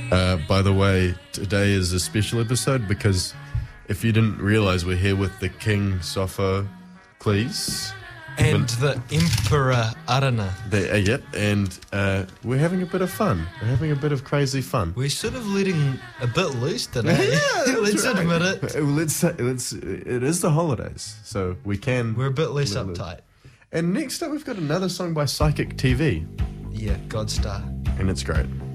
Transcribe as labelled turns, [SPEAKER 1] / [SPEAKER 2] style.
[SPEAKER 1] By the way, today is a special episode because if you didn't realise, we're here with the King Sophocles.
[SPEAKER 2] And the Emperor Arana.
[SPEAKER 1] Yep, and we're having a bit of fun. We're having a bit of crazy fun.
[SPEAKER 2] We're sort of letting a bit loose today.
[SPEAKER 1] Yeah,
[SPEAKER 2] let's admit it.
[SPEAKER 1] It is the holidays, so we can...
[SPEAKER 2] We're a bit less uptight.
[SPEAKER 1] And next up, we've got another song by Psychic TV.
[SPEAKER 2] Yeah, Godstar.
[SPEAKER 1] And it's great.